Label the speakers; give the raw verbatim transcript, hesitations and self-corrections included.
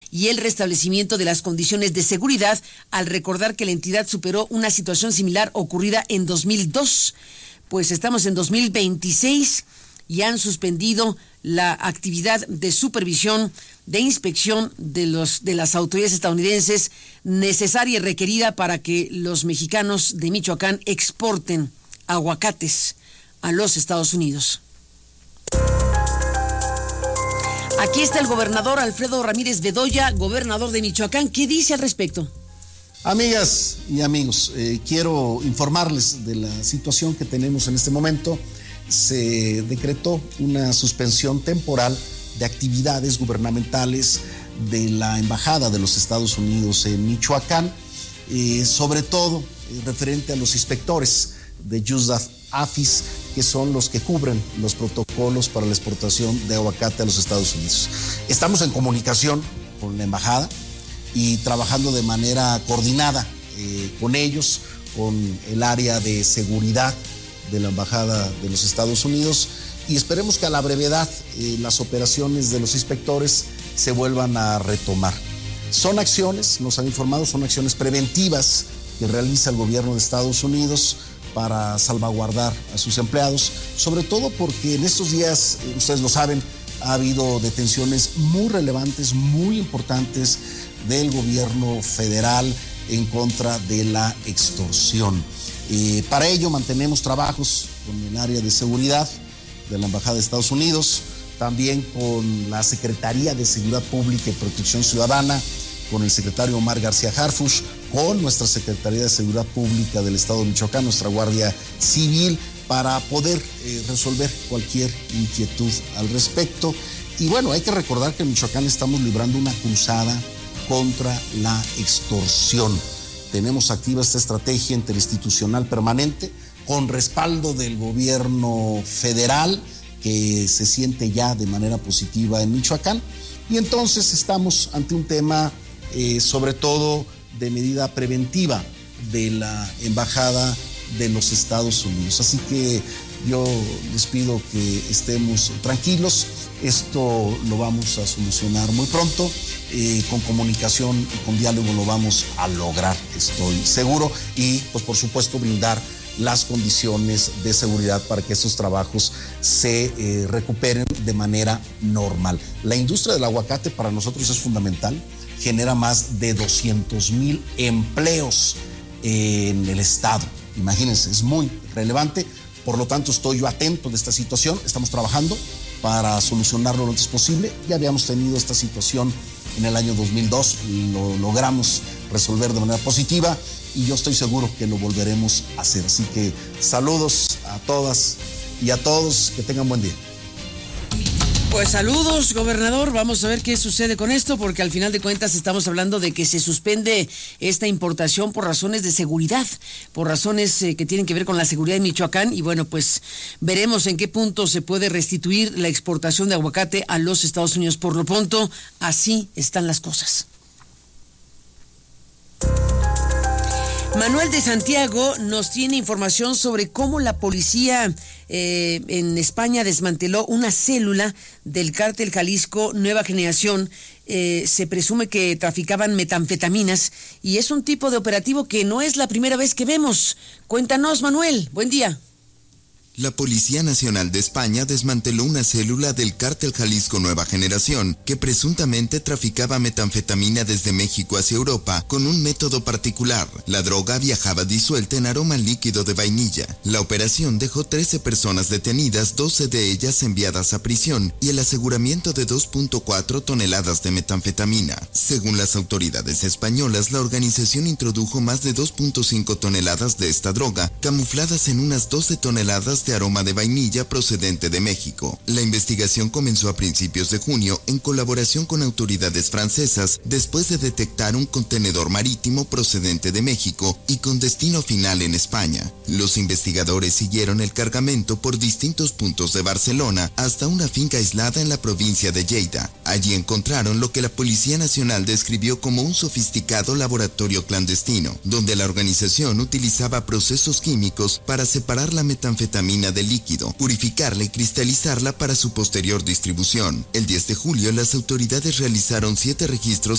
Speaker 1: y el restablecimiento de las condiciones de seguridad, al recordar que la entidad superó una situación similar ocurrida en dos mil dos. Pues estamos en dos mil veintiséis y han suspendido la actividad de supervisión, de inspección de los de las autoridades estadounidenses necesaria y requerida para que los mexicanos de Michoacán exporten aguacates a los Estados Unidos. Aquí está el gobernador Alfredo Ramírez Bedoya, gobernador de Michoacán. ¿Qué dice al respecto?
Speaker 2: Amigas y amigos, eh, quiero informarles de la situación que tenemos en este momento. Se decretó una suspensión temporal de actividades gubernamentales de la Embajada de los Estados Unidos en Michoacán, eh, sobre todo eh, referente a los inspectores de JUSDAF-APHIS, que son los que cubren los protocolos para la exportación de aguacate a los Estados Unidos. Estamos en comunicación con la Embajada y trabajando de manera coordinada eh, con ellos, con el área de seguridad de la Embajada de los Estados Unidos, y esperemos que a la brevedad eh, las operaciones de los inspectores se vuelvan a retomar. Son acciones, nos han informado, son acciones preventivas que realiza el gobierno de Estados Unidos para salvaguardar a sus empleados, sobre todo porque en estos días, ustedes lo saben, ha habido detenciones muy relevantes, muy importantes del gobierno federal en contra de la extorsión. Eh, para ello mantenemos trabajos con el área de seguridad de la Embajada de Estados Unidos, también con la Secretaría de Seguridad Pública y Protección Ciudadana, con el secretario Omar García Harfuch, con nuestra Secretaría de Seguridad Pública del Estado de Michoacán, nuestra Guardia Civil, para poder eh, resolver cualquier inquietud al respecto. Y bueno, hay que recordar que en Michoacán estamos librando una cruzada contra la extorsión. Tenemos activa esta estrategia interinstitucional permanente con respaldo del gobierno federal, que se siente ya de manera positiva en Michoacán, y entonces estamos ante un tema eh, sobre todo de medida preventiva de la Embajada de los Estados Unidos. Así que yo les pido que estemos tranquilos, esto lo vamos a solucionar muy pronto, eh, con comunicación y con diálogo lo vamos a lograr, estoy seguro, y pues por supuesto brindar las condiciones de seguridad para que estos trabajos se eh, recuperen de manera normal. La industria del aguacate para nosotros es fundamental, genera más de doscientos mil empleos en el estado. Imagínense, es muy relevante, por lo tanto estoy yo atento de esta situación, estamos trabajando para solucionarlo lo antes posible. Ya habíamos tenido esta situación en el año dos mil dos, lo logramos resolver de manera positiva y yo estoy seguro que lo volveremos a hacer. Así que saludos a todas y a todos, que tengan buen día.
Speaker 1: Pues saludos, gobernador. Vamos a ver qué sucede con esto, porque al final de cuentas estamos hablando de que se suspende esta importación por razones de seguridad, por razones eh, que tienen que ver con la seguridad de Michoacán, y bueno, pues veremos en qué punto se puede restituir la exportación de aguacate a los Estados Unidos. Por lo pronto, así están las cosas. Manuel de Santiago nos tiene información sobre cómo la policía eh, en España desmanteló una célula del cártel Jalisco Nueva Generación. Eh, se presume que traficaban metanfetaminas y es un tipo de operativo que no es la primera vez que vemos. Cuéntanos, Manuel, buen día.
Speaker 3: La Policía Nacional de España desmanteló una célula del cártel Jalisco Nueva Generación que presuntamente traficaba metanfetamina desde México hacia Europa con un método particular. La droga viajaba disuelta en aroma líquido de vainilla. La operación dejó trece personas detenidas, doce de ellas enviadas a prisión y el aseguramiento de dos punto cuatro toneladas de metanfetamina. Según las autoridades españolas, la organización introdujo más de dos punto cinco toneladas de esta droga, camufladas en unas doce toneladas de aroma de vainilla procedente de México. La investigación comenzó a principios de junio en colaboración con autoridades francesas después de detectar un contenedor marítimo procedente de México y con destino final en España. Los investigadores siguieron el cargamento por distintos puntos de Barcelona hasta una finca aislada en la provincia de Lleida. Allí encontraron lo que la Policía Nacional describió como un sofisticado laboratorio clandestino, donde la organización utilizaba procesos químicos para separar la metanfetamina del líquido, purificarla y cristalizarla para su posterior distribución. El diez de julio, las autoridades realizaron siete registros